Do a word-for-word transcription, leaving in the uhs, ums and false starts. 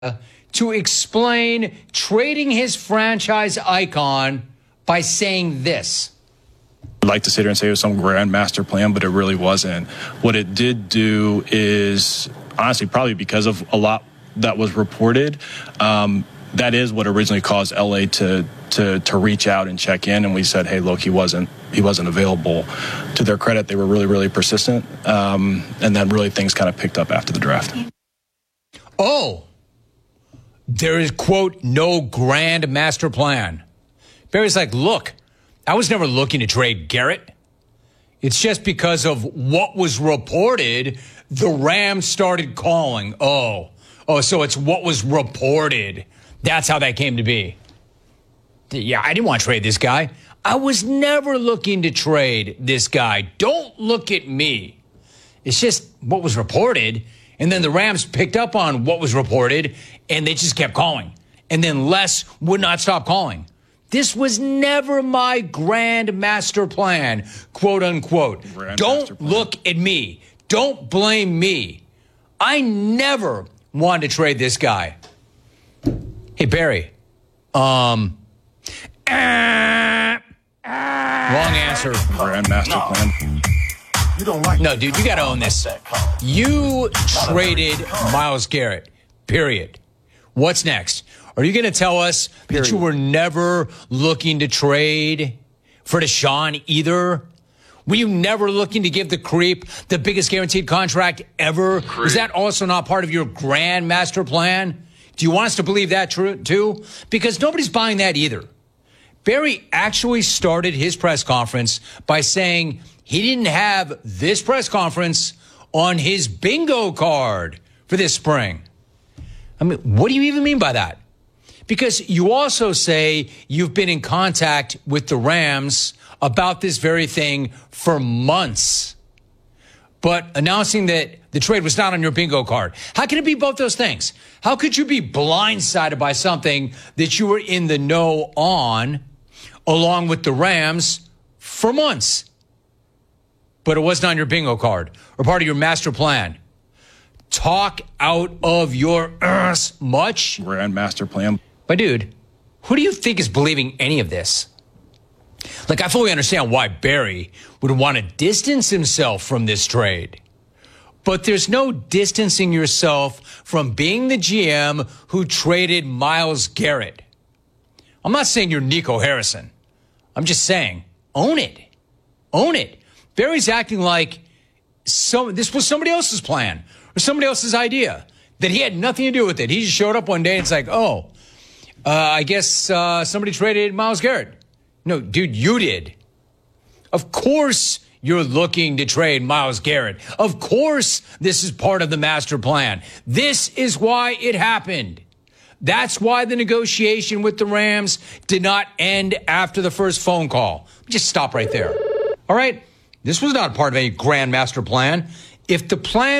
to explain trading his franchise icon by saying this. I'd like to sit here and say it was some grand master plan, but it really wasn't. What it did do is, honestly, probably because of a lot that was reported, um, that is what originally caused L A to to to reach out and check in, and we said, hey, look, he wasn't he wasn't available. To their credit, they were really, really persistent, um, and then really things kind of picked up after the draft. Oh, there is, quote, no grand master plan. Barry's like, look, I was never looking to trade Garrett. It's just because of what was reported, the Rams started calling. Oh, oh, so it's what was reported. That's how that came to be. Yeah, I didn't want to trade this guy. I was never looking to trade this guy. Don't look at me. It's just what was reported. And then the Rams picked up on what was reported, and they just kept calling. And then Les would not stop calling. This was never my grand master plan, quote unquote. Grand Don't look at me. Don't blame me. I never wanted to trade this guy. Hey, Barry. Um, ah, ah, wrong answer. Grand master no. plan. You don't like no, dude, you got to own this. You traded Myles Garrett, period. What's next? Are you going to tell us period. that you were never looking to trade for Deshaun either? Were you never looking to give the creep the biggest guaranteed contract ever? Creep. Is that also not part of your grand master plan? Do you want us to believe that true too? Because nobody's buying that either. Barry actually started his press conference by saying he didn't have this press conference on his bingo card for this spring. I mean, what do you even mean by that? Because you also say you've been in contact with the Rams about this very thing for months, but announcing that the trade was not on your bingo card. How can it be both those things? How could you be blindsided by something that you were in the know on, along with the Rams, for months, but it wasn't on your bingo card or part of your master plan? Talk out of your ass much. Grand master plan. But dude, who do you think is believing any of this? Like, I fully understand why Barry would want to distance himself from this trade. But there's no distancing yourself from being the G M who traded Myles Garrett. I'm not saying you're Nico Harrison. I'm just saying, own it. Own it. Barry's acting like some, this was somebody else's plan or somebody else's idea, that he had nothing to do with it. He just showed up one day and it's like, oh, uh, I guess uh, somebody traded Myles Garrett. No, dude, you did. Of course you're looking to trade Myles Garrett. Of course this is part of the master plan. This is why it happened. That's why the negotiation with the Rams did not end after the first phone call. Just stop right there. All right? This was not part of any grand master plan. If the plan